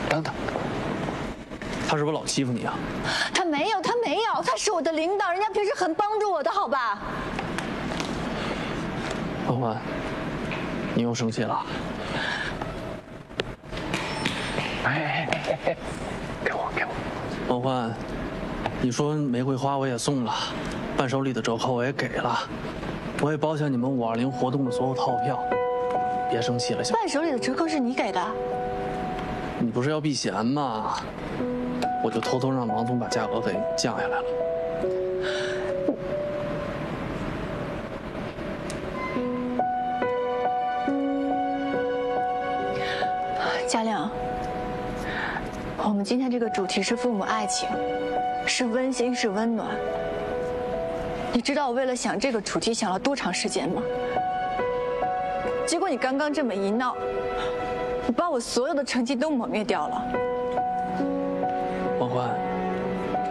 等等，他是不是老欺负你啊？ 他没有，他是我的领导，人家平时很帮助我的，好吧？ 欢欢，你又生气了？哎，给我。欢欢，你说玫瑰花我也送了，伴手礼的折扣我也给了，我也包下你们520活动的所有套票，别生气了行吗？ 伴手礼的折扣是你给的？ 你不是要避嫌吗？我就偷偷让王总把价格给降下来了。 嘉亮，我们今天这个主题是父母爱情，是温馨，是温暖。你知道我为了想这个主题想了多长时间吗？结果你刚刚这么一闹，你把我所有的成绩都抹灭掉了。